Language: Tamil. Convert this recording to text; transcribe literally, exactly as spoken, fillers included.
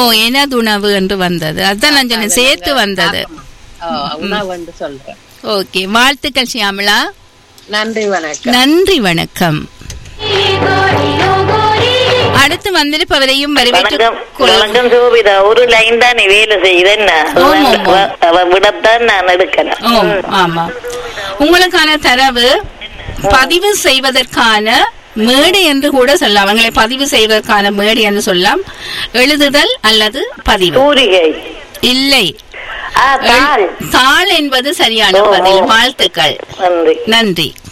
எனது உணவு என்று வந்தது. அதுதான் நான் சொன்னேன், சேர்த்து வந்தது. உணவு என்று சொல்றேன். ஓகே, வாழ்த்துக்கள் ஷியாமளா. நன்றி வணக்கம். நன்றி வணக்கம். அடுத்து வந்திருப்பவரையும் வணக்கம் சோபிதா. ஒரு லைன் தான் வேலை செய்யுது, விடத்தான் நான் எடுக்கிறேன். ஆமா, உங்களுக்கான தரவு பதிவு செய்வதற்கான மேடை என்று கூட சொல்லலாம். அவங்களை பதிவு செய்வதற்கான மேடை என்று சொல்லலாம். எழுதுதல் அல்லது பதிவு. இல்லை, தாள் என்பது சரியான பதில். வாழ்த்துக்கள். நன்றி.